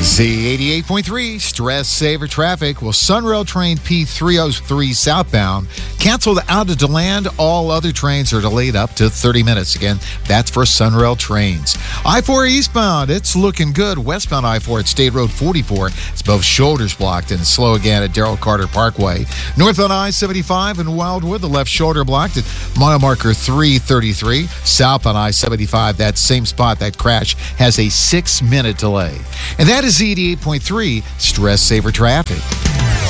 Z88.3, stress saver traffic. Well, Sunrail train P303 southbound canceled out of DeLand. All other trains are delayed up to 30 minutes. Again, that's for Sunrail trains. I-4 eastbound, it's looking good. Westbound I-4 at State Road 44. It's both shoulders blocked and slow again at Darrell Carter Parkway. Northbound I-75 in Wildwood, the left shoulder blocked at mile marker 333. Southbound I-75, that same spot, that crash has a 6-minute delay. And that is Z88.3 stress saver traffic.